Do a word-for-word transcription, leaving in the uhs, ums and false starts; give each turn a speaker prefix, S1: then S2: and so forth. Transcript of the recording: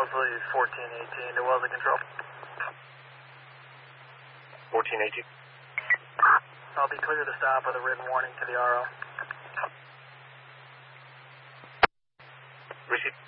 S1: Wellesley fourteen eighteen to Wellesley Control.
S2: fourteen eighteen.
S1: I'll be clear to stop with a written warning to the R O.
S2: Receive.